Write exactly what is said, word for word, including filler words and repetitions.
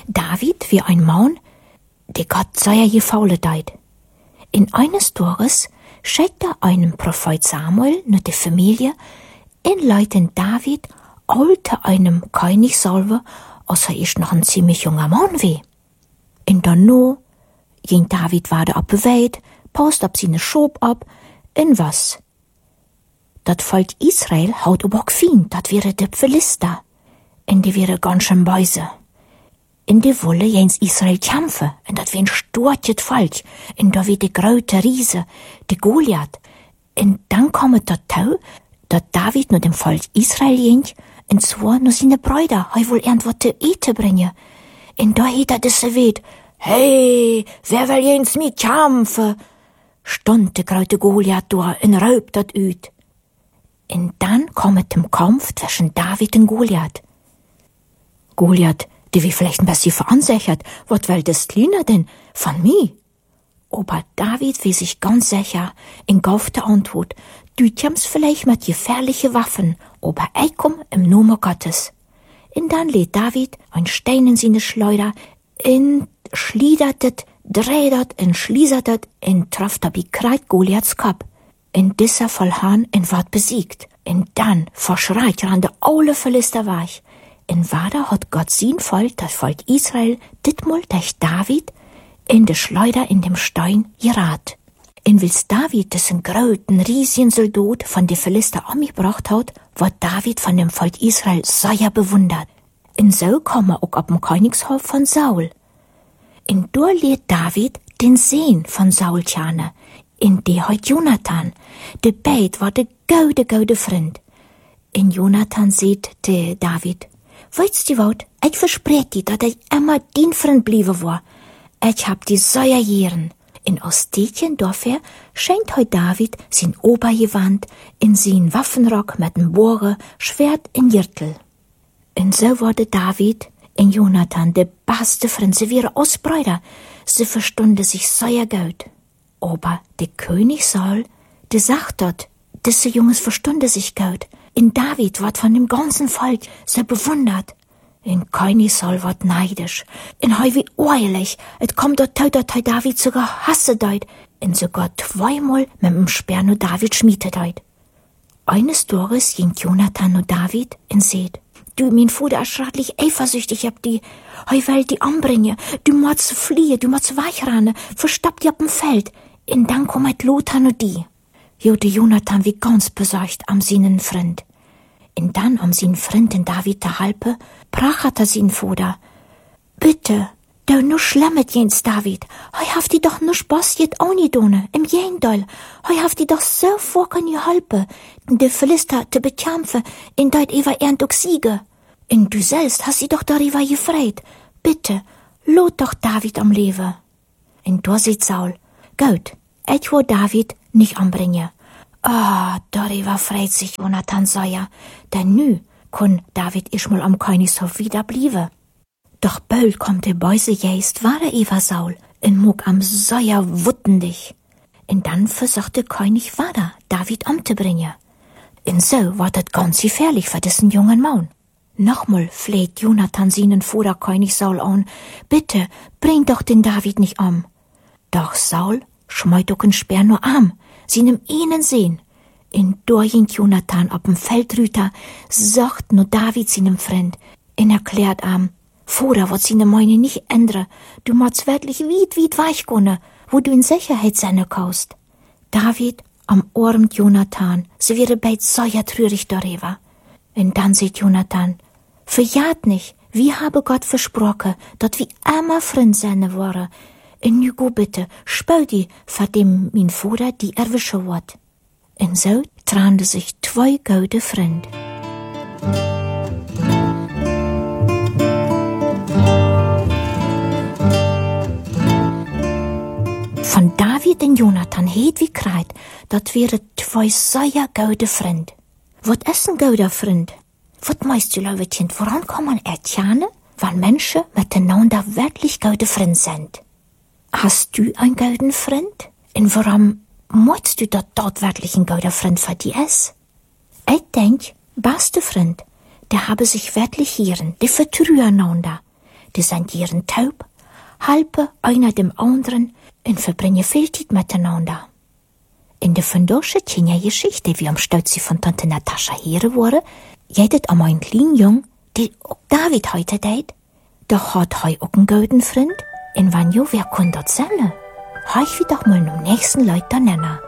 David wie ein Mann, der Gott sei er gefaule deit. In eines Tages schickt er einem Prophet Samuel nur die Familie in Leuten David alte einem König Salve, als er ist noch ein ziemlich junger Mann wie. In danno ging David wade ab beweit, paust ab seine Schob ab, in was? Dat Volk Israel haut aber gefien, dat wäre de Philister. En die wäre ganz schön Beuse. In die Wolle jens Israel kämpfen, en dat wär ein stortjet Volk, en da wie de grote Riese, de Goliath. En dann kommt dat Tau, dat David nur dem Volk Israel ging, en zwar nur seine Brüder, hei wohl irgendwas zu eten bringen. En da hat er das weht, hey, wer will jens mit kämpfen? Stund de grote Goliath da, en raubt dat üt. En dann kommt dem Kampf zwischen David und Goliath. Goliath, die wie vielleicht ein bisschen verunsichert, wat will das Kleiner denn von mir? Aber David wie sich ganz sicher in gaufte Antwort, du kämpfst vielleicht mit gefährliche Waffen, aber ich komm im Namen Gottes. Und dann lädt David ein Stein in seine Schleuder, in schliedertet, dreht und schließert und traf dabei kreit Goliaths Kopf. In dieser Vollhahn en ward besiegt. Und dann verschreit ran de alle Philister weich. In Wader hat Gott sein Volk, das Volk Israel, ditmol durch David in de Schleuder in dem Stein gerat. In wils David dessen gröten, riesigen Soldat von de Philister umgebracht hat, wird David von dem Volk Israel sehr bewundert. In so kam er auch ab dem Königshof von Saul. In dor lehrt David den Sehn von Saul tjane, in die heut Jonathan. De beid war de goude, goude Freund. In Jonathan seht de David, weißt du wat, ich verspreche dir, dat ich immer din Freund bliebe war. Ich hab die säuer Jahren. In Ostetien dafür schenkt heut David sein Obergewand in sein Waffenrock mit dem Bohre, Schwert in Gürtel. Und so wurde David in Jonathan de beste Freund, sie wäre Ausbrüder, sie verstunde sich säuer gut. Aber der König Saul, der sagt dort, diese Junges verstunde sich gut. In David ward von dem ganzen Volk so bewundert. In König Saul ward neidisch. In hei wie eilig, et kommt dort tau, dat hei David sogar hasse deut. In sogar zweimal mit dem Speer nur David schmiede deut. Eines Tages ging Jonathan nur David und seht, du, mein Vater ist schrecklich eifersüchtig ab die. Hei will die anbringen. Du musst fliehen, du musst weichrennen, verstoppt die ab dem Feld. Und dann kommt Lothar und die. Jo, der Jonathan wie ganz besorgt am seinen Freund. Und dann am seinen Freund in David der Halpe, prachert er seinen Vater. Bitte, du nur schlemmet jens David. Hei haft die doch nur Spaß jet auch nie done, im Jendal. Hei haft die doch so vor kan je Halpe, de Philister te bekämpfen, in deit Eva ernt auch Siege. Und du selbst hast sie doch darüber gefreit. Bitte, lot doch David am Leben. Und da sieht Saul, gut, ich will David nicht anbringen. Ah, darüber freut sich Jonathan sehr, denn nu kann David isch mal am Königshof wieder blieben. Doch bald kommt der Beuse jäst, war er Eva Saul, in Mug am sehr wuttendig. Und dann versucht der König weiter, David umzubringen. Und so war das ganz gefährlich für diesen jungen Mann. Nochmal fleht Jonathan seinen Vater König Saul an, bitte, bring doch den David nicht um. Doch Saul schmeut auch ein Speer nur am, seinem einen sehen. In dorging Jonathan ab dem Feldrüter, sagt nur David seinem Freund, und erklärt am, Vater wird seine Meine nicht ändern, du musst wirklich weit, weit weich gehen, wo du in Sicherheit sein kannst. David am Ohren Jonathan, sie wäre beid sehr trürig darüber. Und dann sieht Jonathan, verjagt nicht, wie habe Gott versprochen, dat wir immer Freund sein wollen. Und nu go bitte, spau die, vor dem mein Vater die erwischen wird. Und so trande sich zwei gute Freunde. Von David und Jonathan heet wie kreit, dat wäre zwei sehr gute Freunde. Wat ist ein guter Freund? Wat meist du, liebe Kind, woran kann man erkennen, wann Menschen miteinander wirklich gute Freunde sind? Hast du einen guten Freund? Und warum meinst du, dass dort wirklich ein guter Freund für dich ist? Ich denk, beste Freund, der habe sich wirklich hirn, die vertrühen einander. die sind ihren taub, halpe einer dem anderen und verbringen viel Zeit miteinander. In der Fundosche Kindergeschichte, wie am Stutzi von Tante Natascha hier wurde, jedet am ein kleinen Jung, die auch David heute deit. Doch hat hei auch einen guten Freund, und wenn jo, wer kann das sein? Hei ich wie doch mal am nächsten Leute nennen.